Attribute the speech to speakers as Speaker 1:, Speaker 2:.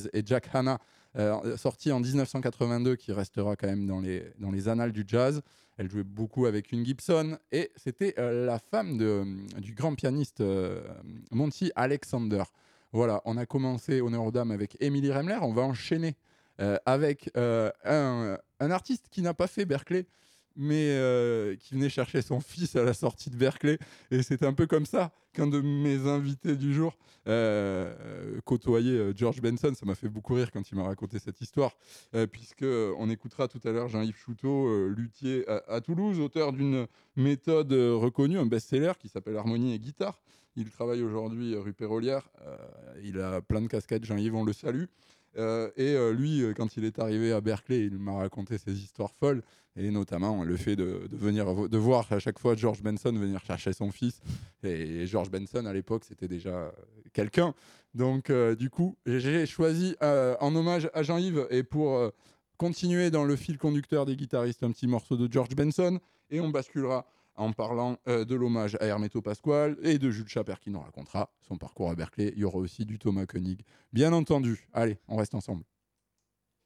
Speaker 1: Days et Jack Hanna, sorti en 1982, qui restera quand même dans les annales du jazz. Elle jouait beaucoup avec une Gibson et c'était la femme du grand pianiste Monty Alexander. Voilà, on a commencé Honneur aux dames avec Émilie Remler, on va enchaîner avec un artiste qui n'a pas fait Berklee, mais qui venait chercher son fils à la sortie de Berkeley. Et c'est un peu comme ça qu'un de mes invités du jour côtoyait George Benson. Ça m'a fait beaucoup rire quand il m'a raconté cette histoire, puisque on écoutera tout à l'heure Jean-Yves Chouteau, luthier à Toulouse, auteur d'une méthode reconnue, un best-seller qui s'appelle Harmonie et Guitare. Il travaille aujourd'hui rue Pérolière. Il a plein de casquettes. Jean-Yves, on le salue. Lui, quand il est arrivé à Berkeley, il m'a raconté ses histoires folles, et notamment le fait de voir à chaque fois George Benson venir chercher son fils. Et George Benson, à l'époque, c'était déjà quelqu'un. Donc, du coup, j'ai choisi, en hommage à Jean-Yves, et pour continuer dans le fil conducteur des guitaristes, un petit morceau de George Benson, et on basculera en parlant de l'hommage à Hermeto Pasquale et de Jules Chaper qui nous racontera son parcours à Berkeley. Il y aura aussi du Thomas Koenig, bien entendu. Allez, on reste ensemble.